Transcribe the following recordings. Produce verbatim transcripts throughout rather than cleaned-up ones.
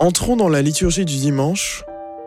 Entrons dans la liturgie du dimanche,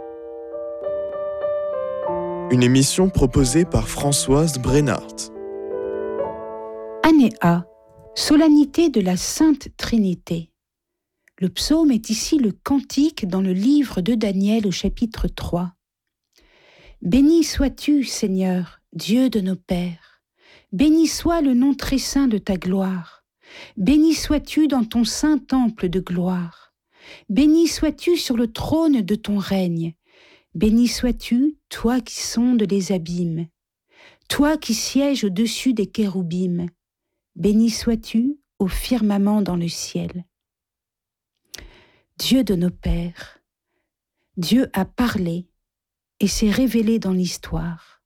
une émission proposée par Françoise Brennart. Année A, solennité de la Sainte Trinité. Le psaume est ici le cantique dans le livre de Daniel au chapitre trois. Béni sois-tu, Seigneur, Dieu de nos pères. Béni soit le nom très saint de ta gloire. Béni sois-tu dans ton saint temple de gloire. Béni sois-tu sur le trône de ton règne. Béni sois-tu, toi qui sondes les abîmes. Toi qui sièges au-dessus des kéroubim. Béni sois-tu au firmament dans le ciel. Dieu de nos pères, Dieu a parlé et s'est révélé dans l'histoire.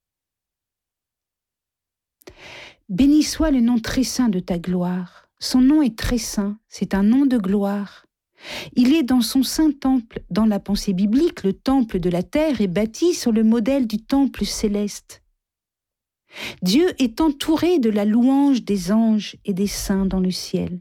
Béni soit le nom très saint de ta gloire. Son nom est très saint, c'est un nom de gloire. Il est dans son saint temple. Dans la pensée biblique, le temple de la terre est bâti sur le modèle du temple céleste. Dieu est entouré de la louange des anges et des saints dans le ciel.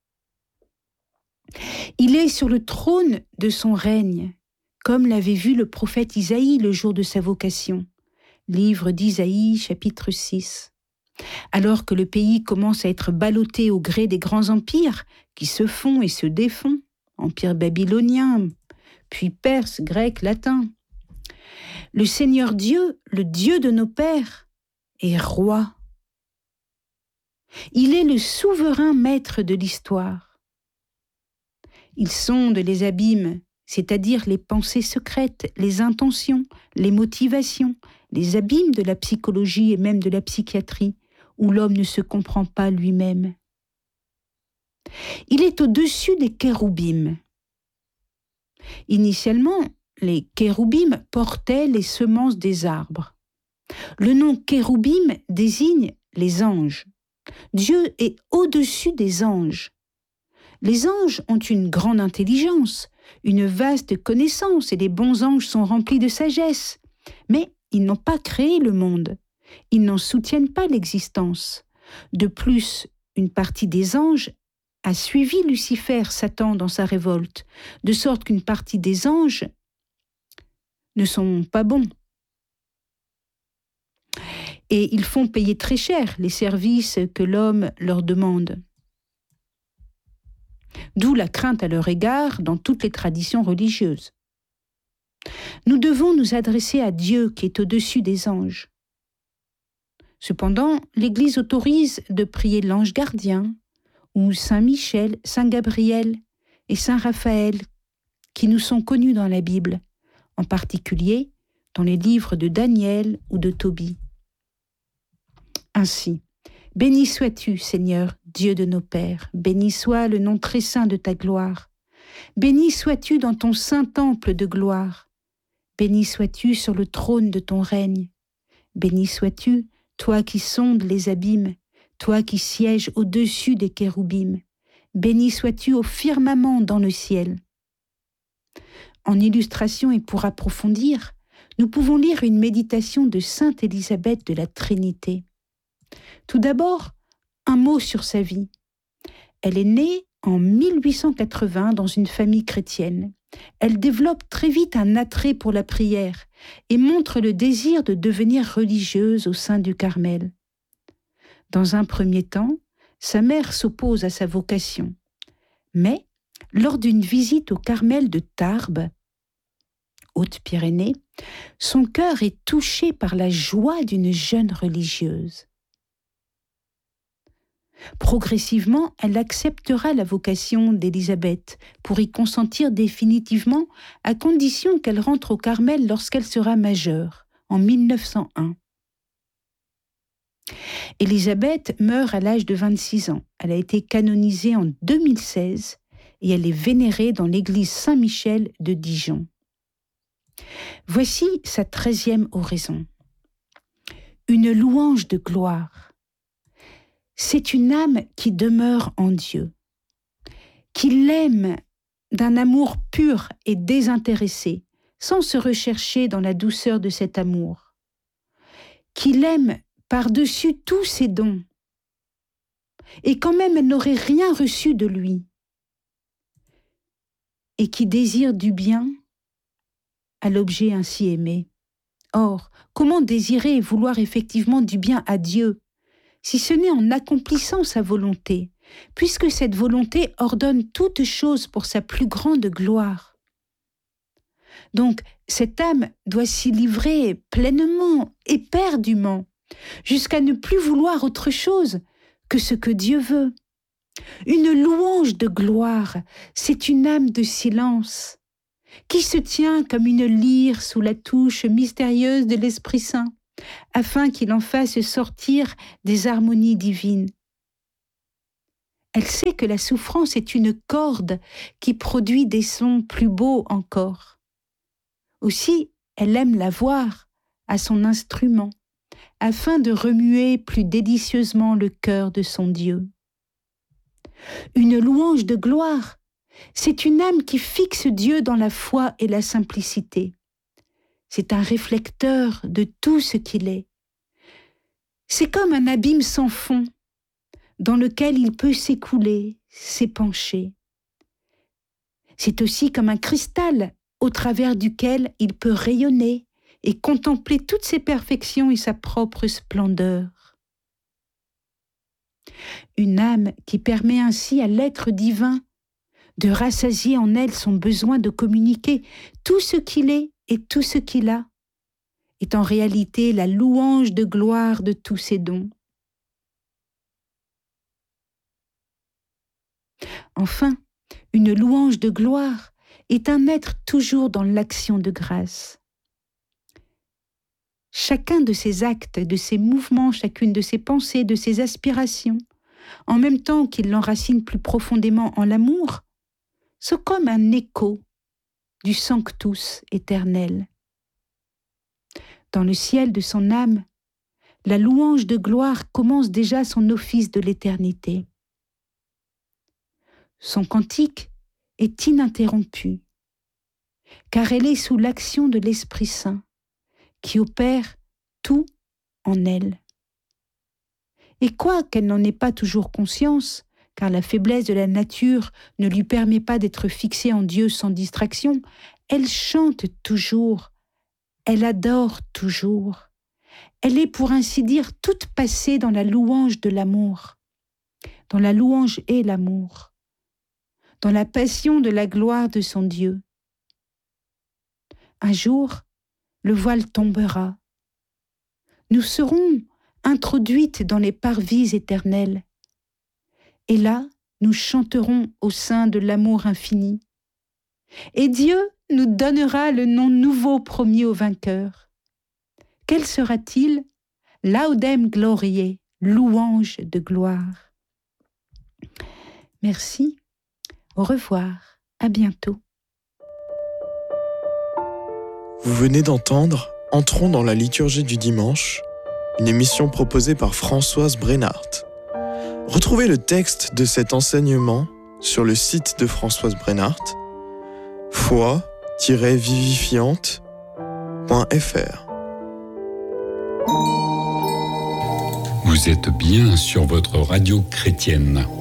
Il est sur le trône de son règne, comme l'avait vu le prophète Isaïe le jour de sa vocation. Livre d'Isaïe, chapitre six. Alors que le pays commence à être ballotté au gré des grands empires qui se font et se défont, empire babylonien, puis perse, grec, latin. Le Seigneur Dieu, le Dieu de nos pères, est roi. Il est le souverain maître de l'histoire. Il sonde les abîmes, c'est-à-dire les pensées secrètes, les intentions, les motivations, les abîmes de la psychologie et même de la psychiatrie, où l'homme ne se comprend pas lui-même. Il est au-dessus des kéroubim. Initialement, les kéroubim portaient les semences des arbres. Le nom kéroubim désigne les anges. Dieu est au-dessus des anges. Les anges ont une grande intelligence, une vaste connaissance et les bons anges sont remplis de sagesse. Mais ils n'ont pas créé le monde. Ils n'en soutiennent pas l'existence. De plus, une partie des anges a suivi Lucifer, Satan, dans sa révolte, de sorte qu'une partie des anges ne sont pas bons. Et ils font payer très cher les services que l'homme leur demande. D'où la crainte à leur égard dans toutes les traditions religieuses. Nous devons nous adresser à Dieu qui est au-dessus des anges. Cependant, l'Église autorise de prier l'ange gardien, ou Saint Michel, Saint Gabriel et Saint Raphaël, qui nous sont connus dans la Bible, en particulier dans les livres de Daniel ou de Tobie. Ainsi, béni sois-tu, Seigneur, Dieu de nos pères, béni soit le nom très saint de ta gloire, béni sois-tu dans ton saint temple de gloire, béni sois-tu sur le trône de ton règne, béni sois-tu, toi qui sondes les abîmes, toi qui sièges au-dessus des kéroubim, béni sois-tu au firmament dans le ciel. En illustration et pour approfondir, nous pouvons lire une méditation de sainte Élisabeth de la Trinité. Tout d'abord, un mot sur sa vie. Elle est née en mille huit cent quatre-vingts dans une famille chrétienne. Elle développe très vite un attrait pour la prière et montre le désir de devenir religieuse au sein du Carmel. Dans un premier temps, sa mère s'oppose à sa vocation. Mais, lors d'une visite au Carmel de Tarbes, Haute-Pyrénées, son cœur est touché par la joie d'une jeune religieuse. Progressivement, elle acceptera la vocation d'Élisabeth pour y consentir définitivement à condition qu'elle rentre au Carmel lorsqu'elle sera majeure, en mille neuf cent un. Élisabeth meurt à l'âge de vingt-six ans. Elle a été canonisée en deux mille seize et elle est vénérée dans l'église Saint-Michel de Dijon. Voici sa treizième oraison. Une louange de gloire. C'est une âme qui demeure en Dieu, qui l'aime d'un amour pur et désintéressé, sans se rechercher dans la douceur de cet amour, qui l'aime par-dessus tous ses dons, et quand même elle n'aurait rien reçu de lui, et qui désire du bien à l'objet ainsi aimé. Or, comment désirer et vouloir effectivement du bien à Dieu, si ce n'est en accomplissant sa volonté, puisque cette volonté ordonne toutes choses pour sa plus grande gloire. Donc, cette âme doit s'y livrer pleinement, éperdument, jusqu'à ne plus vouloir autre chose que ce que Dieu veut. Une louange de gloire, c'est une âme de silence, qui se tient comme une lyre sous la touche mystérieuse de l'Esprit Saint, afin qu'il en fasse sortir des harmonies divines. Elle sait que la souffrance est une corde qui produit des sons plus beaux encore. Aussi, elle aime la voir à son instrument, afin de remuer plus délicieusement le cœur de son Dieu. Une louange de gloire, c'est une âme qui fixe Dieu dans la foi et la simplicité. C'est un réflecteur de tout ce qu'il est. C'est comme un abîme sans fond, dans lequel il peut s'écouler, s'épancher. C'est aussi comme un cristal au travers duquel il peut rayonner et contempler toutes ses perfections et sa propre splendeur. Une âme qui permet ainsi à l'être divin de rassasier en elle son besoin de communiquer tout ce qu'il est et tout ce qu'il a, est en réalité la louange de gloire de tous ses dons. Enfin, une louange de gloire est un être toujours dans l'action de grâce. Chacun de ses actes, de ses mouvements, chacune de ses pensées, de ses aspirations, en même temps qu'il l'enracine plus profondément en l'amour, sont comme un écho du Sanctus éternel. Dans le ciel de son âme, la louange de gloire commence déjà son office de l'éternité. Son cantique est ininterrompu, car elle est sous l'action de l'Esprit Saint, qui opère tout en elle. Et quoiqu'elle n'en ait pas toujours conscience, car la faiblesse de la nature ne lui permet pas d'être fixée en Dieu sans distraction, elle chante toujours, elle adore toujours. Elle est pour ainsi dire toute passée dans la louange de l'amour, dans la louange et l'amour, dans la passion de la gloire de son Dieu. Un jour, le voile tombera. Nous serons introduites dans les parvis éternels. Et là, nous chanterons au sein de l'amour infini. Et Dieu nous donnera le nom nouveau promis au vainqueur. Quel sera-t-il? Laudem gloriae, louange de gloire. Merci, au revoir, à bientôt. Vous venez d'entendre Entrons dans la liturgie du dimanche, une émission proposée par Françoise Brennart. Retrouvez le texte de cet enseignement sur le site de Françoise Brennart, foi tiret vivifiante point f r. Vous êtes bien sur votre radio chrétienne.